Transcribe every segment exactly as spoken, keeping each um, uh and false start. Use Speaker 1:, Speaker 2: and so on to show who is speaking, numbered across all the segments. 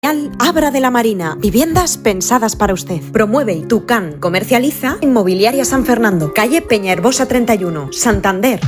Speaker 1: Comercial Abra de la Marina. Viviendas pensadas para usted. Promueve y Tucán comercializa Inmobiliaria San Fernando, calle Peñaherbosa treinta y uno, Santander.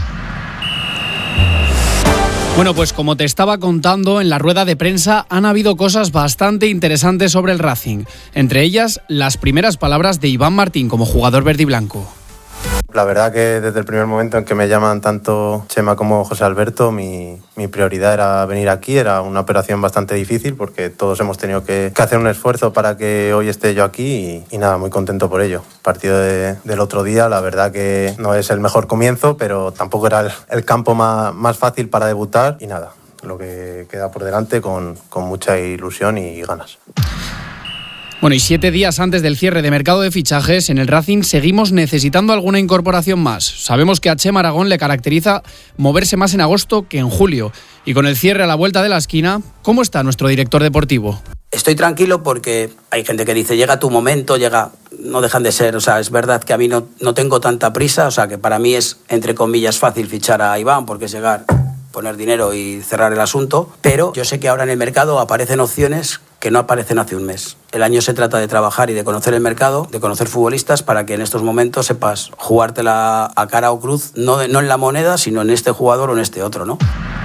Speaker 2: Bueno, pues como te estaba contando, en la rueda de prensa han habido cosas bastante interesantes sobre el Racing. Entre ellas, las primeras palabras de Iván Martín como jugador verde y blanco.
Speaker 3: La verdad que desde el primer momento en que me llaman tanto Chema como José Alberto, mi, mi prioridad era venir aquí. Era una operación bastante difícil porque todos hemos tenido que, que hacer un esfuerzo para que hoy esté yo aquí y, y nada, muy contento por ello. El partido de, del otro día, la verdad que no es el mejor comienzo, pero tampoco era el, el campo más, más fácil para debutar y nada, lo que queda por delante con, con mucha ilusión y ganas.
Speaker 2: Bueno, y siete días antes del cierre de mercado de fichajes, en el Racing seguimos necesitando alguna incorporación más. Sabemos que a Chema Aragón le caracteriza moverse más en agosto que en julio. Y con el cierre a la vuelta de la esquina, ¿cómo está nuestro director deportivo?
Speaker 4: Estoy tranquilo porque hay gente que dice, llega tu momento, llega... No dejan de ser, o sea, es verdad que a mí no, no tengo tanta prisa, o sea, que para mí es, entre comillas, fácil fichar a Iván porque es llegar, poner dinero y cerrar el asunto, pero yo sé que ahora en el mercado aparecen opciones que no aparecen hace un mes. El año se trata de trabajar y de conocer el mercado, de conocer futbolistas para que en estos momentos sepas jugártela a cara o cruz, no, de, no en la moneda, sino en este jugador o en este otro, ¿no?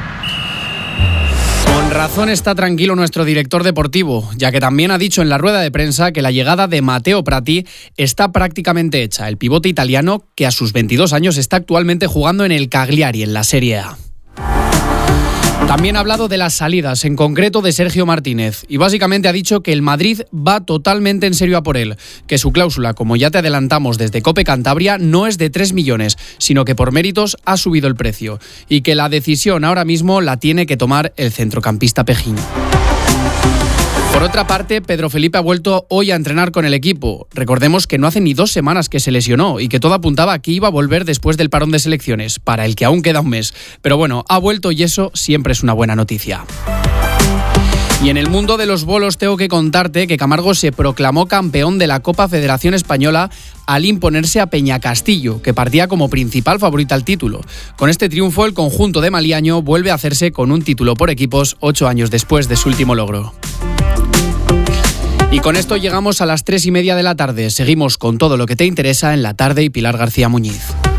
Speaker 2: Con razón está tranquilo nuestro director deportivo, ya que también ha dicho en la rueda de prensa que la llegada de Matteo Prati está prácticamente hecha. El pivote italiano, que a sus veintidós años está actualmente jugando en el Cagliari, en la Serie A. También ha hablado de las salidas, en concreto de Sergio Martínez, y básicamente ha dicho que el Madrid va totalmente en serio a por él, que su cláusula, como ya te adelantamos desde COPE Cantabria, no es de tres millones, sino que por méritos ha subido el precio, y que la decisión ahora mismo la tiene que tomar el centrocampista pejín. Por otra parte, Pedro Felipe ha vuelto hoy a entrenar con el equipo. Recordemos que no hace ni dos semanas que se lesionó y que todo apuntaba a que iba a volver después del parón de selecciones, para el que aún queda un mes. Pero bueno, ha vuelto y eso siempre es una buena noticia. Y en el mundo de los bolos tengo que contarte que Camargo se proclamó campeón de la Copa Federación Española al imponerse a Peñacastillo, que partía como principal favorita al título. Con este triunfo, el conjunto de Maliaño vuelve a hacerse con un título por equipos ocho años después de su último logro. Y con esto llegamos a las tres y media de la tarde. Seguimos con todo lo que te interesa en La Tarde y Pilar García Muñiz.